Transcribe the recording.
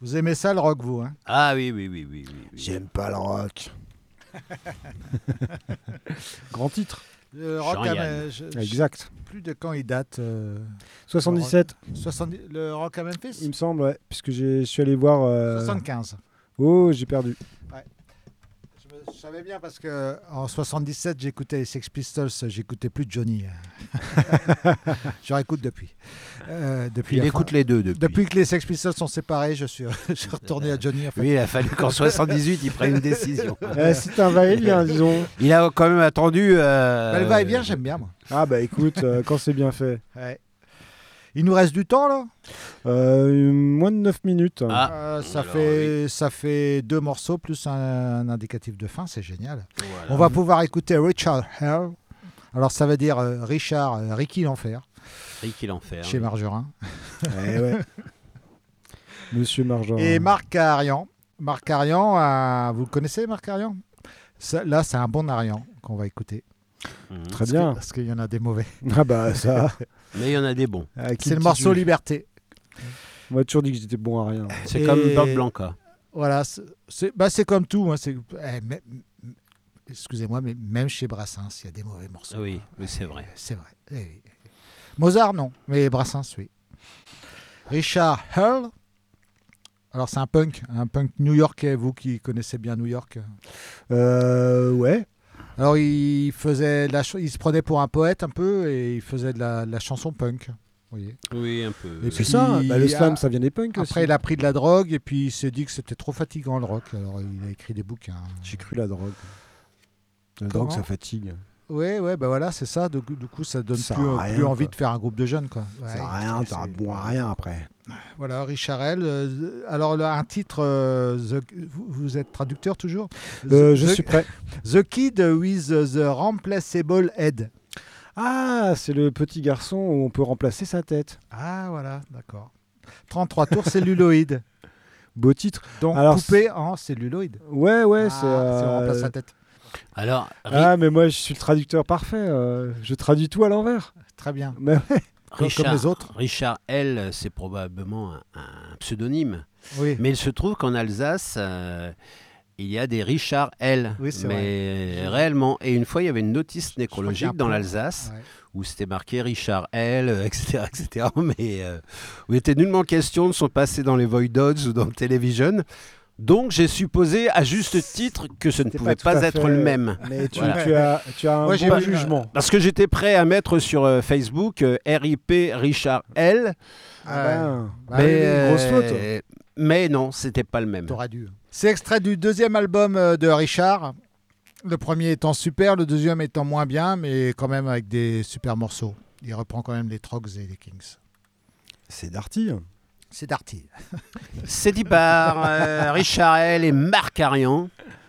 Vous aimez ça le rock, vous, hein? Ah oui. J'aime pas le rock. Grand titre. Le rock, Jean-Yann. Exact. Plus de quand il date 77, le rock à Memphis. il me semble, ouais, puisque je suis allé voir. 75. Oh, j'ai perdu. Je savais bien parce que en 77, j'écoutais les Sex Pistols, j'écoutais plus de Johnny. Je réécoute depuis. Depuis Il la écoute fin. les deux depuis. Depuis que les Sex Pistols sont séparés, je suis retourné à Johnny. En fait. Oui, il a fallu qu'en 78, il prenne une décision. C'est un va-et-vient, disons. Il a quand même attendu... Bah, le va-et-vient, j'aime bien, moi. Ah bah écoute, quand c'est bien fait. Ouais. Il nous reste du temps, là. Moins de 9 minutes. Ah, Ça alors, fait 2 morceaux plus un indicatif de fin, c'est génial. voilà. On va pouvoir écouter Richard Hell. Alors ça veut dire Ricky l'Enfer, Ricky l'enfer. chez Margerin. Ouais. Monsieur Margerin. Et Marc Arian. Marc Arian, vous le connaissez, Marc Arian? Là, c'est un bon Arian qu'on va écouter. Mhm. Très bien. Parce qu'il y en a des mauvais. Ah bah ça. Mais il y en a des bons. C'est le morceau Liberté. On m'a toujours dit que j'étais bon à rien. C'est Et- comme Bob Blanca. Voilà, c'est comme tout. Hein, excusez-moi, mais même chez Brassens, il y a des mauvais morceaux. Oui, c'est vrai. C'est vrai. Oui. Mozart, non, mais Brassens, oui. Richard Hell. Alors, c'est un punk new-yorkais, vous qui connaissez bien New York. Ouais. Alors, il se prenait pour un poète un peu et il faisait de la chanson punk. Vous voyez. Oui, un peu. Et C'est puis, ça. Bah, le slam, ça vient des punks aussi. Après, il a pris de la drogue et puis il s'est dit que c'était trop fatigant le rock. Alors, il a écrit des bouquins. J'ai cru la drogue. La Comment drogue, ça fatigue. Ouais, bah voilà, c'est ça. Du coup, ça donne Ça plus, sert à rien, plus envie quoi. de faire un groupe de jeunes, quoi. Ouais, Ça sert à rien, t'as bon à rien après. Voilà, Richard Hell. Alors, là, un titre, vous êtes traducteur toujours? Je suis prêt. The Kid with the Replaceable Head. Ah, c'est le petit garçon où on peut remplacer sa tête. Ah, voilà, d'accord. 33 tours celluloïde. Beau titre. Donc, Alors, coupé en celluloïde. Ouais, Ah, c'est. on remplace sa tête. Alors, Ah, mais moi, je suis le traducteur parfait. Je traduis tout à l'envers. Très bien. Mais ouais. Comme les autres. Richard L, c'est probablement un pseudonyme. Oui. Mais il se trouve qu'en Alsace, il y a des Richard L. Oui, c'est mais réellement. Et une fois, il y avait une notice Je crois qu'il y a nécrologique un dans point. l'Alsace Ouais. où c'était marqué Richard L, etc. Mais où il était nullement question de son passé dans les Void Dogs ou dans Television. Donc, j'ai supposé, à juste titre, que ce ne C'était pouvait tout à pas être fait- le même. Mais tu Voilà. as un Moi, j'ai bon vu- jugement. Parce que j'étais prêt à mettre sur Facebook RIP Richard L. Ah, Bah mais, oui, grosse faute. Mais non, c'était pas le même. T'auras dû. C'est extrait du deuxième album de Richard. Le premier étant super, le deuxième étant moins bien, mais quand même avec des super morceaux. Il reprend quand même les Trogs et les Kings. C'est Darty. C'est Darty. C'est dit par Richard L et Marc Arian.